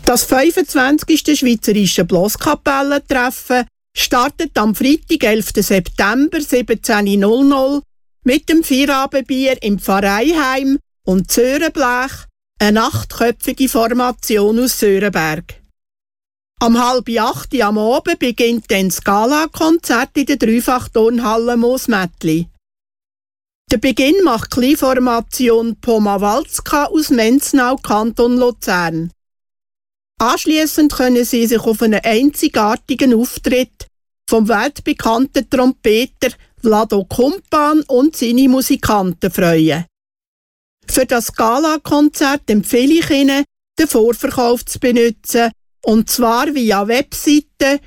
Das 25. Schweizerische Blaskapellentreffen startet am Freitag, 11. September 17:00 mit dem Feierabendbier im Pfarreiheim und Zöhrenblech, eine 8-köpfige Formation aus Sörenberg. Am 7:30 am Abend beginnt dann das Gala-Konzert in der Dreifachturnhalle Moosmättli. Den Beginn macht die Kleinformation Poma Walzka aus Menznau, Kanton Luzern. Anschliessend können Sie sich auf einen einzigartigen Auftritt vom weltbekannten Trompeter Vlado Kumpan und seine Musikanten freuen. Für das Gala-Konzert empfehle ich Ihnen, den Vorverkauf zu benutzen, und zwar via Webseite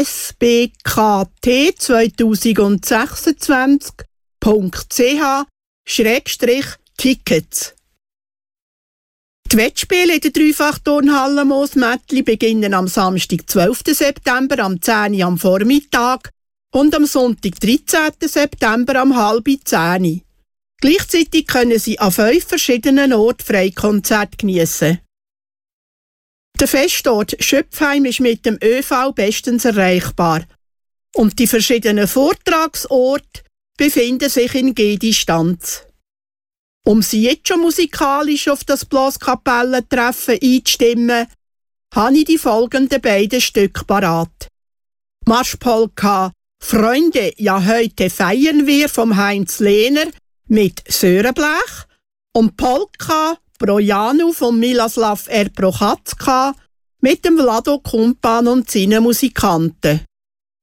sbkt2026.ch/Tickets. Die Wettspiele in der Dreifachturnhalle Moosmättli beginnen am Samstag, 12. September am 10 Uhr am Vormittag und am Sonntag, 13. September am 9:30 Uhr. Gleichzeitig können Sie an 5 verschiedenen Orten Freikonzerte geniessen. Der Festort Schöpfheim ist mit dem ÖV bestens erreichbar und die verschiedenen Vortragsorte befinden sich in Gehdistanz. Um Sie jetzt schon musikalisch auf das Blaskapellentreffen einzustimmen, habe ich die folgenden beiden Stücke parat. Marschpolka «Freunde, ja heute feiern wir» vom Heinz Lehner mit Sörenblech und Polka Brojanu von Miloslav R. Prochatzka mit dem Vlado Kumpan und seinen Musikanten.